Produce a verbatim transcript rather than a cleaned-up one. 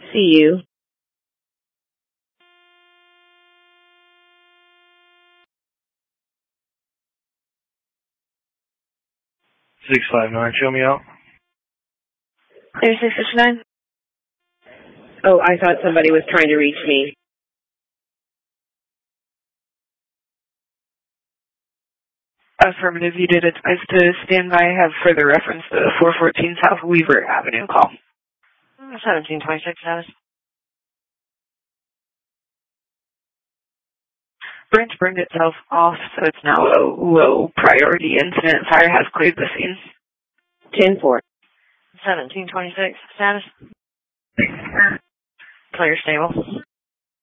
See you. six five nine, show me out. There's six six nine. Oh, I thought somebody was trying to reach me. Affirmative, you did advise to stand by. Have further reference to four fourteen South Weaver Avenue call. seventeen twenty-six status. Branch burned itself off, so it's now a low priority incident. Fire has cleared the scene. ten four. seventeen twenty-six status. Clear stable.